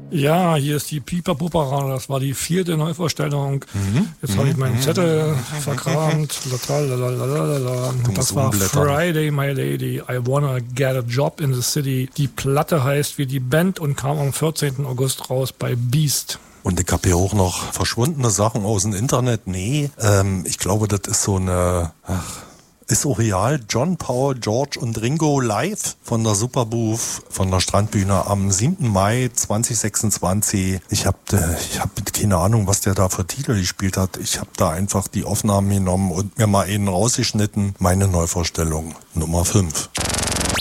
Ja, hier ist die Piper-Pupera, das war die 4. Neuvorstellung. Jetzt habe ich meinen Zettel verkramt. Das war Friday, My Lady, I Wanna Get a Job in the City. Die Platte heißt wie die Band und kam am 14. August raus bei Beast. Und ich habe hier auch noch verschwundene Sachen aus dem Internet. Nee, ich glaube, das ist so eine... Ist auch real. John, Paul, George und Ringo live von der Superbooth, von der Strandbühne am 7. Mai 2026. Ich hab keine Ahnung, was der da für Titel gespielt hat. Ich habe da einfach die Aufnahmen genommen und mir mal einen rausgeschnitten. Meine Neuvorstellung Nummer 5.